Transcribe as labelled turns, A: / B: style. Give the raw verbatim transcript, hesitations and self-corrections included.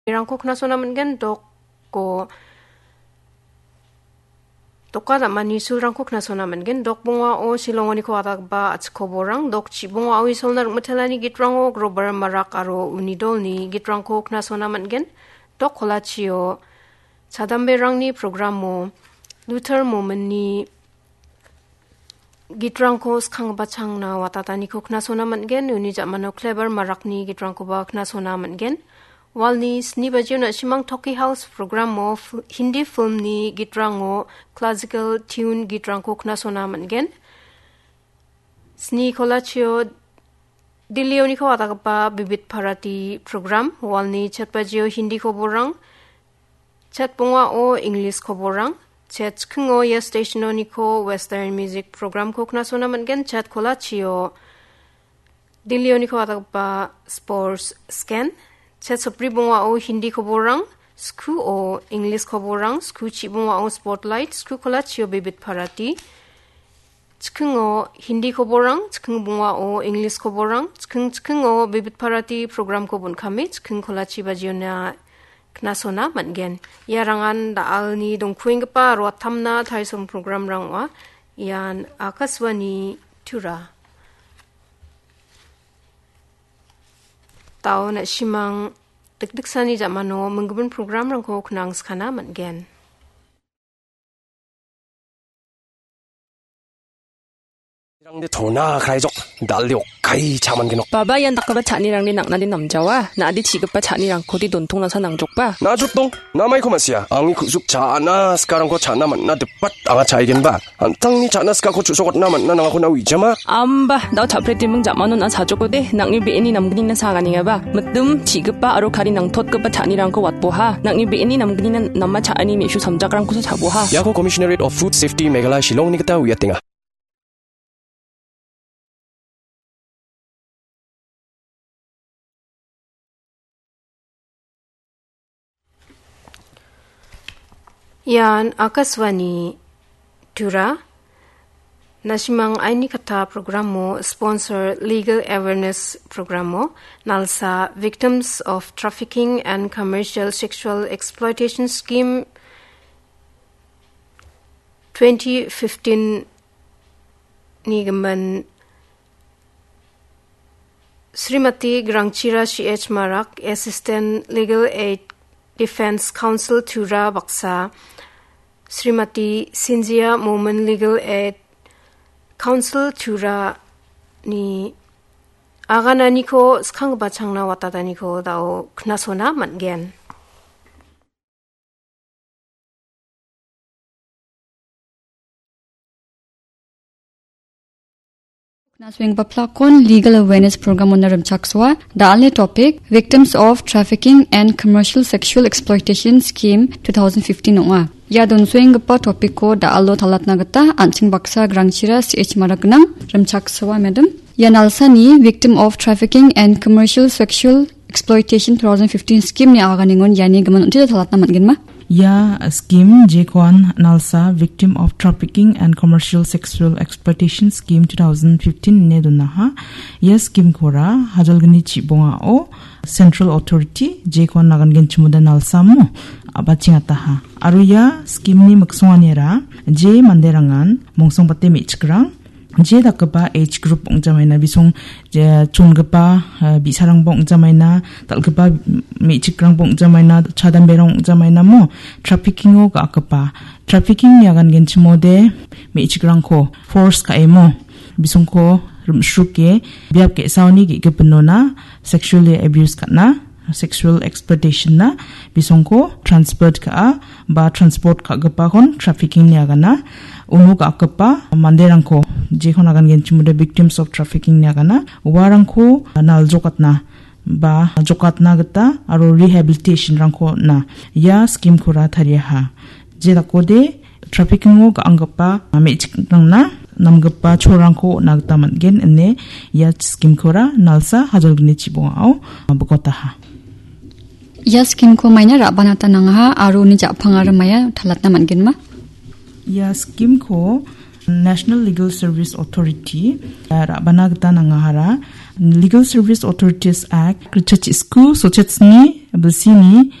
A: Rangko kena sona mengen dok ko Toka da manisul rangko kena sona mengen dok bunga o silongoni ko atak ba at koborang dok chi bunga awi solnar metelani gitrango grober marak aro unidol ni gitrangko kena sona mengen dok kola chio sadambe rangni program mo Luther moment ni gitrangko skang bachang na watatani ko kena sona mengen uni jamano clever marak ni gitrangko ba kena sona mengen Walni sni baju na simang Talkie House program mo Hindi film ni gitrango classical tune gitrango kena sona mengen sni kolachio dilioni ko atakapa bibit parati program walni chat baju Hindi ko borang chat bunga o English ko borang chat kungo ya stationoni ko western music program ko kena sona mengen chat kolachio dilioni ko atakapa sports scan Chat sapri bunga o Hindi ko borang, sku o English ko borang, sku chi bunga o spotlight, sku kola chio bibit parati. Chkung o Hindi ko borang, chkung bunga o English ko borang, chkung chkung o bibit parati program ko bun kami, chkung kola chi bajio na knasona mangen. Ya rangan daal ni dongkuing pa ruat tamna thaisong program rangwa, yan akaswani tura. Tao na simang degdeg sani jamano menggubun program rangko kenang skana mengen.
B: Rangde thona khaijok dalliok kai chaman genok
C: baba yan takaba chani rangni nakna din namjawa na adi chigpa chani rang khodi dontong nasa nangjokpa
B: na jutong na mai khomasia angi khusuk chana skarang ko chana man na depat anga chaigen ba antang ni chana ska ko chusokot na man na nga ko na wijama
C: amba daw chapreti mung jamano na sajokode nangni beini namgni na sanganinga ba mutum chigpa aro khari nang thotgpa chani rang ko watboha nangni beini namgni na namma chani meshu samjakrang ko chaboha
B: yako Commissionerate of Food Safety Meghalaya Shillong ni kata wiatinga
A: Yan akaswani tura nasimang aini kata programo sponsor legal awareness programo nalsa victims of trafficking and commercial sexual exploitation scheme twenty fifteen ni gaman Srimati Grangchira C H Marak Assistant Legal Aid Defense Counsel Tura Baksa Srimati Sinzia Momen Legal Aid Counsel Tura ni aganani ko skang bachangna watadani ko dao knasona mangen
D: Naswing Baplakon Legal Awareness Program on Ramchakswa, Dale topic Victims of Trafficking and Commercial Sexual Exploitation Scheme twenty fifteen Oa. Ya don swing pa topic ko Daalo Talat Nagata, Ansing Baksa Grangchira C H Maragnang, Ramchakswa Madam. Ya Nalsani Victim of Trafficking and Commercial Sexual Exploitation twenty fifteen Scheme ni aganingon yani gaman untida talat naman ginma.
E: Ya scheme Jekwan Nalsa Victim of Trafficking and Commercial Sexual Exploitation Scheme twenty fifteen ne dunaha ya scheme kora hajalgani chibonga o Central Authority Jekwan nagangen chumuda Nalsa mo abachingataha aru ya scheme ni maksonganera je manderangan mongsong pate michkrang je dakaba age group ongjamaina bisong je chungapa bisarang bong jamaina dalgaba michikrang bong jamaina chadam berong jamaina mo trafficking o akapa trafficking yagan genchmode michikrang ko force ka emo bisong ko rumshuke biap ke sauni gi gepenona sexually abuse kana sexual exploitation na bisong ko transport ka ba transport ka gapa kon trafficking yagana unu ka akapa manderang ko jekon agan genchmude victims of trafficking yagana warang ko nal jokatna ba jokatna gata aro rehabilitation rangko na ya scheme kora thariha je dakode trafficking o ka angapa mechik nangna namgapa chorangko nagta mangen ene ya scheme kora nalsa hajalgni chibong au bukotaha
D: ya scheme ko maina rabanata nangha aro ni japhangar maya thalatna mangen ma
E: ya scheme ko National Legal Service Authority rabana gata nangahara Legal Service Authorities Act krichach isku sochetsni absini